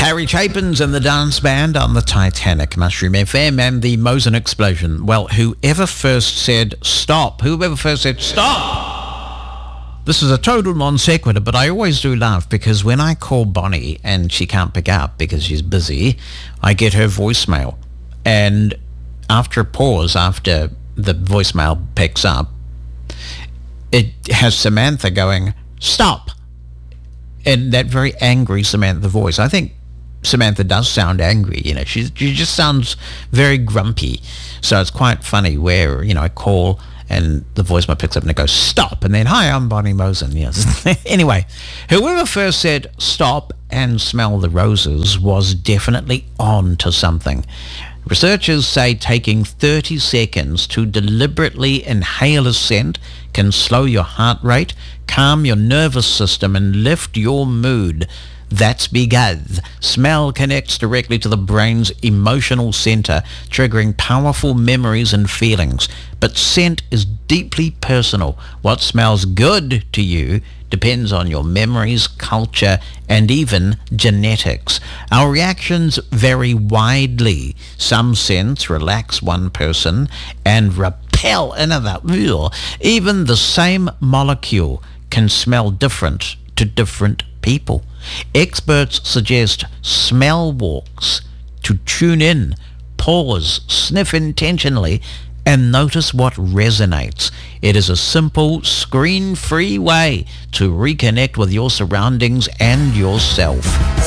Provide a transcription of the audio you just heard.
Harry Chapin's and the dance band on the Titanic, Mushroom FM, and the Mosen explosion. Well, whoever first said stop, This is a total non sequitur, but I always do laugh because when I call Bonnie and she can't pick up because she's busy, I get her voicemail. And after a pause, after the voicemail picks up, it has Samantha going, stop. And that very angry Samantha voice. I think Samantha does sound angry, she just sounds very grumpy. So it's quite funny where, I call and the voicemail picks up and it goes, stop. And then, hi, I'm Bonnie Mosen. Yes. Anyway, whoever first said stop and smell the roses was definitely on to something. Researchers say taking 30 seconds to deliberately inhale a scent can slow your heart rate, calm your nervous system, and lift your mood. That's because smell connects directly to the brain's emotional center, triggering powerful memories and feelings. But scent is deeply personal. What smells good to you depends on your memories, culture, and even genetics. Our reactions vary widely. Some scents relax one person and repel another. Even the same molecule can smell different to different people. Experts suggest smell walks to tune in, pause, sniff intentionally, and notice what resonates. It is a simple, screen-free way to reconnect with your surroundings and yourself.